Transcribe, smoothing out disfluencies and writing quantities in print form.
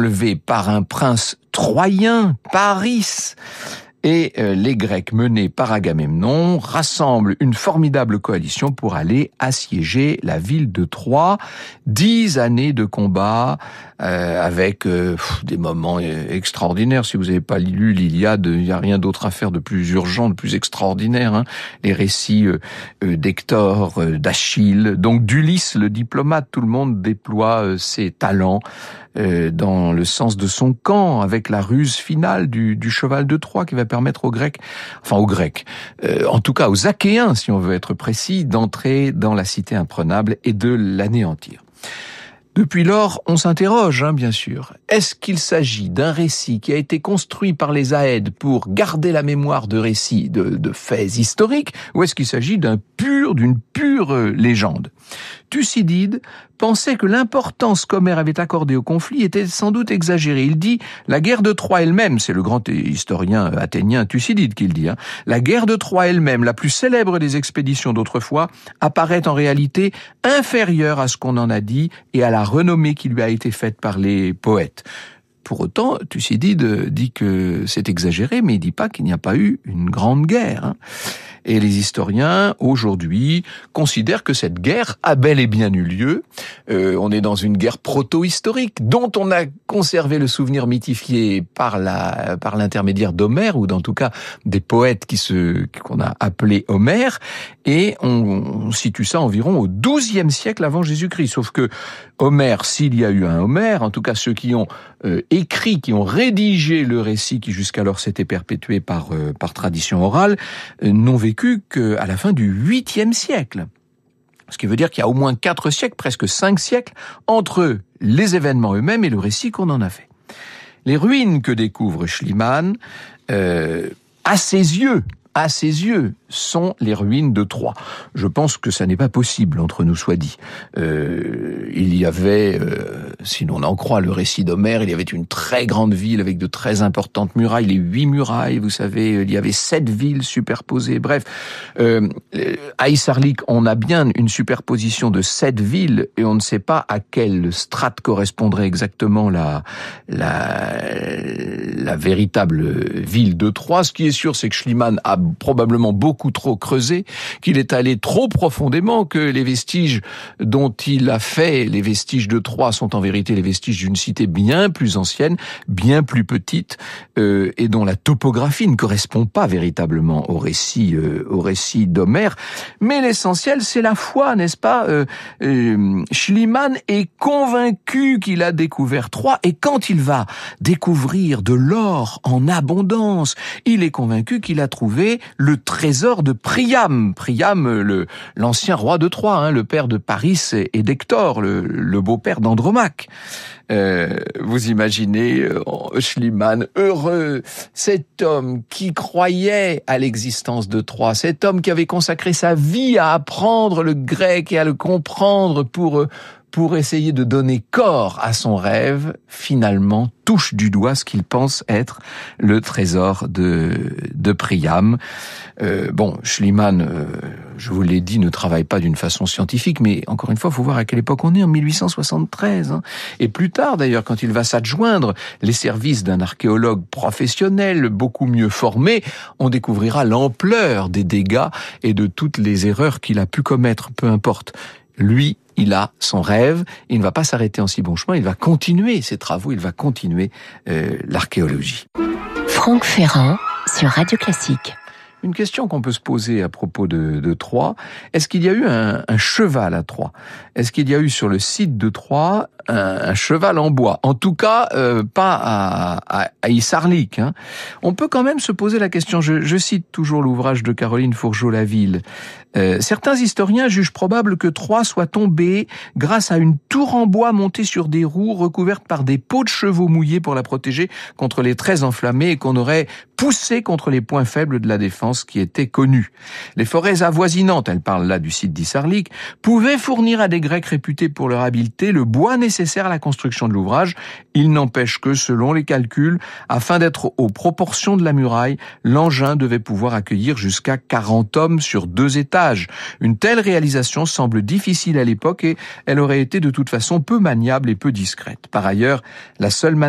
enlevé par un prince troyen, Paris. Et les Grecs, menés par Agamemnon, rassemblent une formidable coalition pour aller assiéger la ville de Troie. 10 années de combat avec des moments extraordinaires. Si vous n'avez pas lu l'Iliade, il n'y a rien d'autre à faire de plus urgent, de plus extraordinaire. Hein. Les récits d'Hector, d'Achille, donc d'Ulysse, le diplomate. Tout le monde déploie ses talents dans le sens de son camp, avec la ruse finale du cheval de Troie qui va permettre aux Grecs, en tout cas aux Achéens, si on veut être précis, d'entrer dans la cité imprenable et de l'anéantir. Depuis lors, on s'interroge, bien sûr. Est-ce qu'il s'agit d'un récit qui a été construit par les Aèdes pour garder la mémoire de récits, de faits historiques, ou est-ce qu'il s'agit d'une pure légende? Thucydide pensait que l'importance qu'Homère avait accordée au conflit était sans doute exagérée. Il dit « La guerre de Troie elle-même », c'est le grand historien athénien Thucydide qui le dit, la guerre de Troie elle-même, la plus célèbre des expéditions d'autrefois, apparaît en réalité inférieure à ce qu'on en a dit et à la renommée qui lui a été faite par les poètes. Pour autant, Thucydide dit que c'est exagéré, mais il dit pas qu'il n'y a pas eu une grande guerre. Et les historiens, aujourd'hui, considèrent que cette guerre a bel et bien eu lieu. On est dans une guerre proto-historique, dont on a conservé le souvenir mythifié par l'intermédiaire d'Homère, ou en tout cas des poètes qu'on a appelés Homère, et on situe ça environ au XIIe siècle avant Jésus-Christ. Sauf que Homère, s'il y a eu un Homère, en tout cas ceux qui ont écrit, qui ont rédigé le récit qui jusqu'alors s'était perpétué par tradition orale, n'ont vécu qu'à la fin du 8e siècle. Ce qui veut dire qu'il y a au moins 4 siècles, presque 5 siècles, entre les événements eux-mêmes et le récit qu'on en a fait. Les ruines que découvre Schliemann, à ses yeux, sont les ruines de Troie. Je pense que ça n'est pas possible, entre nous soit dit. Il y avait, si l'on en croit le récit d'Homère, il y avait une très grande ville avec de très importantes murailles, les 8 murailles, vous savez, il y avait 7 villes superposées. Bref, à Issarlik, on a bien une superposition de 7 villes et on ne sait pas à quelle strate correspondrait exactement la véritable ville de Troie. Ce qui est sûr, c'est que Schliemann a probablement beaucoup trop creusé, qu'il est allé trop profondément, que les vestiges dont il a fait les vestiges de Troie sont en vérité les vestiges d'une cité bien plus ancienne, bien plus petite, et dont la topographie ne correspond pas véritablement au récit d'Homère. Mais l'essentiel, c'est la foi, n'est-ce pas? Schliemann est convaincu qu'il a découvert Troie, et quand il va découvrir de l'or en abondance, il est convaincu qu'il a trouvé le trésor de Priam. Priam, l'ancien roi de Troie, le père de Paris et d'Hector, le beau-père d'Andromaque. Vous imaginez Schliemann heureux, cet homme qui croyait à l'existence de Troie, cet homme qui avait consacré sa vie à apprendre le grec et à le comprendre pour essayer de donner corps à son rêve, finalement touche du doigt ce qu'il pense être le trésor de Priam. Schliemann, je vous l'ai dit, ne travaille pas d'une façon scientifique, mais encore une fois, il faut voir à quelle époque on est, en 1873. Et plus tard, d'ailleurs, quand il va s'adjoindre les services d'un archéologue professionnel, beaucoup mieux formé, on découvrira l'ampleur des dégâts et de toutes les erreurs qu'il a pu commettre, peu importe. Lui, il a son rêve, il ne va pas s'arrêter en si bon chemin, il va continuer ses travaux, il va continuer l'archéologie. Franck Ferrand sur Radio Classique. Une question qu'on peut se poser à propos de Troie, est-ce qu'il y a eu un cheval à Troie? Est-ce qu'il y a eu sur le site de Troie un cheval en bois? En tout cas, pas à Issarlik. On peut quand même se poser la question, je cite toujours l'ouvrage de Caroline Fourgeau-Laville. Certains historiens jugent probable que Troie soit tombée grâce à une tour en bois montée sur des roues recouvertes par des peaux de chevaux mouillés pour la protéger contre les traits enflammés et qu'on aurait poussée contre les points faibles de la défense qui étaient connus. Les forêts avoisinantes, elle parle là du site d'Issarlik, pouvaient fournir à des Grecs réputés pour leur habileté le bois nécessaire à la construction de l'ouvrage. Il n'empêche que, selon les calculs, afin d'être aux proportions de la muraille, l'engin devait pouvoir accueillir jusqu'à 40 hommes sur 2 étages. Une telle réalisation semble difficile à l'époque et elle aurait été de toute façon peu maniable et peu discrète. Par ailleurs, la seule manière